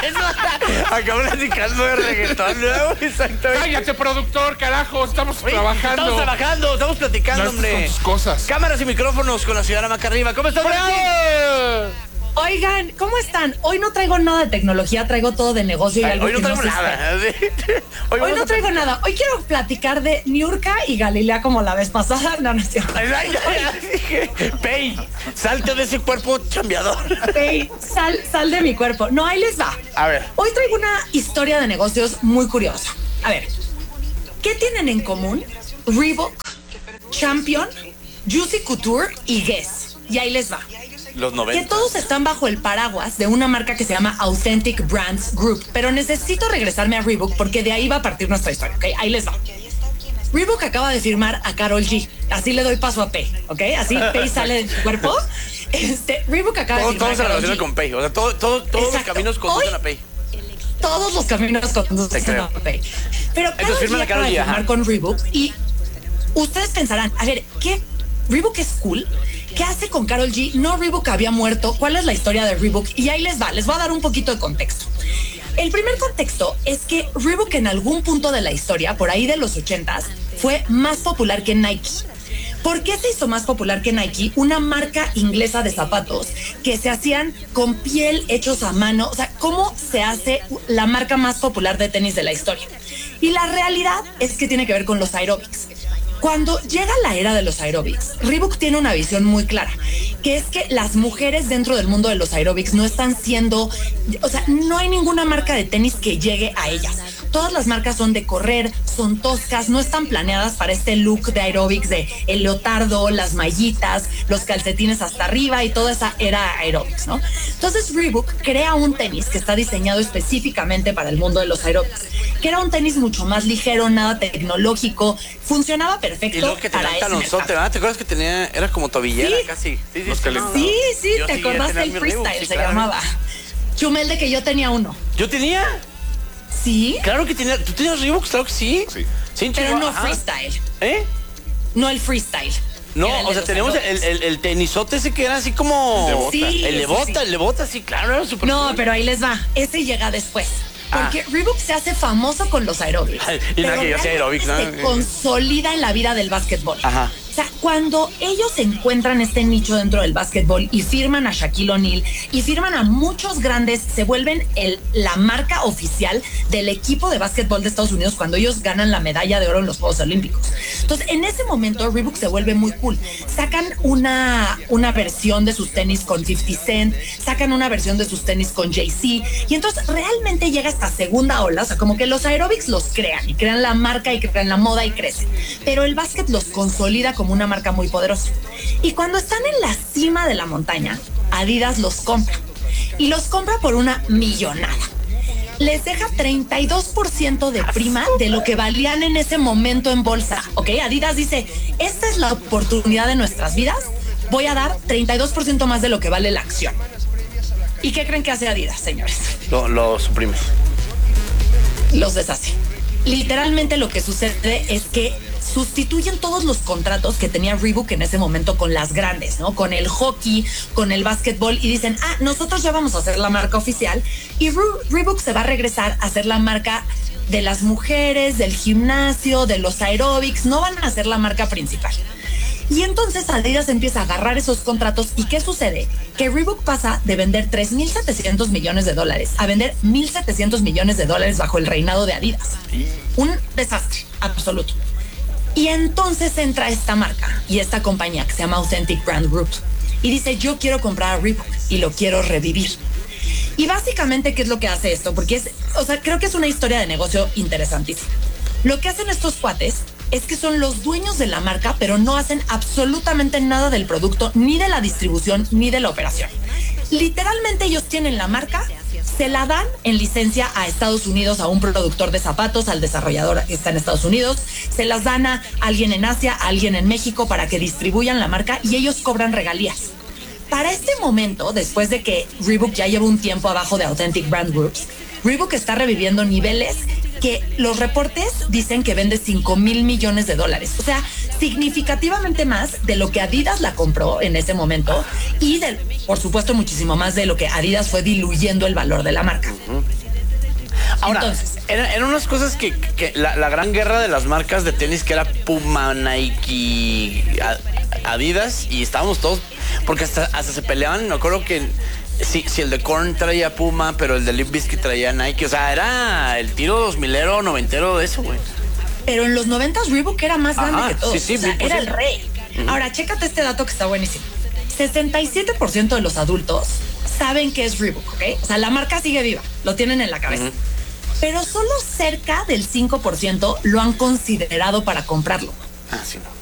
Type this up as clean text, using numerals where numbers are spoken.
Acabo platicando de reggaetón, ¿no? Exactamente. Cállate, productor, carajo, estamos trabajando. Estamos platicando, No, hombre. con tus cosas. Cámaras y micrófonos con la ciudadana Maca arriba. ¿Cómo estás, Valentín? Oigan, ¿cómo están? Hoy no traigo nada de tecnología, traigo todo de negocio y algo Hoy no que traigo se nada. Hoy no traigo nada. Hoy quiero platicar de Niurka y Galilea como la vez pasada. No, no es cierto. Pey, salte de ese cuerpo chambeador. Pey, sal de mi cuerpo. No, ahí les va. A ver. Hoy traigo una historia de negocios muy curiosa. A ver, ¿qué tienen en común Reebok, Champion, Juicy Couture y Guess? Y ahí les va. Los 90. Que todos están bajo el paraguas de una marca que se llama Authentic Brands Group. Pero necesito regresarme a Reebok porque de ahí va a partir nuestra historia, ¿ok? Ahí les va. Reebok acaba de firmar a Karol G. Así le doy paso a Pei, ¿ok? Así Pei sale de su cuerpo. Reebok acaba de firmar Todos se a Karol relacionan G. con Pei. O sea, todos los caminos conducen a Pei. Todos los caminos conducen a Pei. Pero Karol G acaba de firmar con Reebok y ustedes pensarán, a ver, ¿qué? ¿Reebok es cool? ¿Qué hace con Karol G? No, Reebok había muerto. ¿Cuál es la historia de Reebok? Y ahí les va. Les voy a dar un poquito de contexto. El primer contexto es que Reebok en algún punto de la historia, por ahí de los 80s, fue más popular que Nike. ¿Por qué se hizo más popular que Nike? Una marca inglesa de zapatos que se hacían con piel, hechos a mano. O sea, ¿cómo se hace la marca más popular de tenis de la historia? Y la realidad es que tiene que ver con los aeróbics. Cuando llega la era de los aeróbics, Reebok tiene una visión muy clara, que es que las mujeres dentro del mundo de los aeróbics no están siendo, o sea, no hay ninguna marca de tenis que llegue a ellas. Todas las marcas son de correr, son toscas, no están planeadas para este look de aeróbics de el leotardo, las mallitas, los calcetines hasta arriba y toda esa era aeróbics, ¿no? Entonces Reebok crea un tenis que está diseñado específicamente para el mundo de los aeróbics, que era un tenis mucho más ligero, nada tecnológico, funcionaba perfecto y luego que tenía para un talonzote, ¿verdad? ¿Te acuerdas que tenía, era como tobillera casi? Sí, ¿te acordás del freestyle? Sí, se llamaba. Chumel, de que yo tenía uno. ¿Yo tenía? Sí. Claro que tenía. ¿Tú tenías Reebok? Claro que sí. Sí, pero no freestyle. No el freestyle. No, o sea, tenemos el tenisote ese que era así como... Sí, el de bota, sí, claro, era súper No, cool. Pero ahí les va. Ese llega después. Porque Reebok se hace famoso con los aeróbics. Y nada que yo hacía aeróbics, ¿no? Se consolida en la vida del básquetbol. Ajá. O sea, cuando ellos encuentran este nicho dentro del básquetbol y firman a Shaquille O'Neal y firman a muchos grandes, se vuelven la marca oficial del equipo de básquetbol de Estados Unidos cuando ellos ganan la medalla de oro en los Juegos Olímpicos. Entonces, en ese momento, Reebok se vuelve muy cool. Sacan una versión de sus tenis con 50 Cent, sacan una versión de sus tenis con Jay-Z, y entonces realmente llega esta segunda ola, o sea, como que los aeróbics los crean, y crean la marca, y crean la moda, y crecen. Pero el básquet los consolida como una marca muy poderosa. Y cuando están en la cima de la montaña, Adidas los compra. Y los compra por una millonada. Les deja 32% de prima de lo que valían en ese momento en bolsa. ¿Ok? Adidas dice, esta es la oportunidad de nuestras vidas. Voy a dar 32% más de lo que vale la acción. ¿Y qué creen que hace Adidas, señores? Lo suprime. Los deshace. Literalmente lo que sucede es que sustituyen todos los contratos que tenía Reebok en ese momento con las grandes, ¿no? Con el hockey, con el básquetbol, y dicen, nosotros ya vamos a ser la marca oficial, y Reebok se va a regresar a ser la marca de las mujeres, del gimnasio, de los aeróbics, no van a ser la marca principal. Y entonces Adidas empieza a agarrar esos contratos. ¿Y qué sucede? Que Reebok pasa de vender $3,700 millones a vender $1,700 millones bajo el reinado de Adidas. Un desastre absoluto. Y entonces entra esta marca y esta compañía que se llama Authentic Brand Group y dice, yo quiero comprar a Reebok y lo quiero revivir. Y básicamente, ¿qué es lo que hace esto? Porque creo que es una historia de negocio interesantísima. Lo que hacen estos cuates es que son los dueños de la marca, pero no hacen absolutamente nada del producto, ni de la distribución, ni de la operación. Literalmente ellos tienen la marca, se la dan en licencia a Estados Unidos, a un productor de zapatos, al desarrollador que está en Estados Unidos, se las dan a alguien en Asia, a alguien en México para que distribuyan la marca y ellos cobran regalías. Para este momento, después de que Reebok ya lleva un tiempo abajo de Authentic Brand Groups, Reebok está reviviendo niveles que los reportes dicen que vende $5,000 millones. O sea, significativamente más de lo que Adidas la compró en ese momento y, por supuesto, muchísimo más de lo que Adidas fue diluyendo el valor de la marca. Ahora, Entonces, eran unas cosas que la gran guerra de las marcas de tenis, que era Puma, Nike, Adidas, y estábamos todos, porque hasta se peleaban. Me acuerdo que si el de Korn traía Puma, pero el de Limp Bizkit traía Nike. O sea, era el tiro 2000ero, noventero de eso, güey. pero en los 90s Reebok era más grande que todos. Sí, o sea, era el rey. Ahora, chécate este dato que está buenísimo. 67% de los adultos saben que es Reebok, ¿ok? O sea, la marca sigue viva, lo tienen en la cabeza. Pero solo cerca del 5% lo han considerado para comprarlo. Ah, sí, no.